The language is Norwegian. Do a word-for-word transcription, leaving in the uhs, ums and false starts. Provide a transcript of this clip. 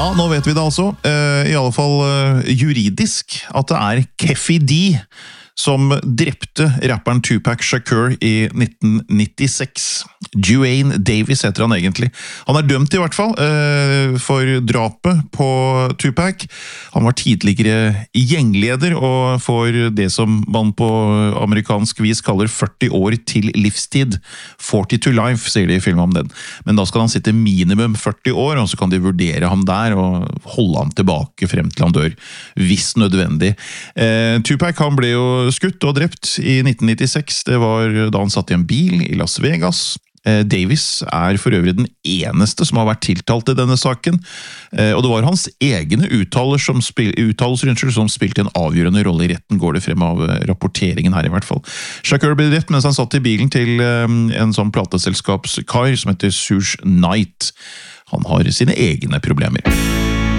Ja, nå vet vi det altså. Uh, I alle fall uh, juridisk at det er Keffi D som drepte rapperen Tupac Shakur i nitten nittiseks. Duane Davis heter han egentlig. Han er dømt i hvert fall uh, for drapet på Tupac. Han var tidligere gjengleder og får det som man på amerikansk vis kaller førti år til livstid. forty to life, sier de i filmen om den. Men da skal han sitte minimum førti år, og så kan de vurdere ham der og holde ham tilbake frem til han dør, hvis nødvendig. Uh, Tupac han ble jo skutt og drept i nitten nittiseks. Det var da han satt i en bil i Las Vegas. Davis er for øvrig den eneste som har vært tiltalt i denne saken, og det var hans egne uttalelser som, spil, uttalelser, unnskyld, som spilte en avgjørende rolle i retten, går det frem av rapporteringen her i hvert fall. Shakur ble drept mens han satt i bilen til en sånn plateselskapskar som heter Suge Knight. Han har sine egne problemer.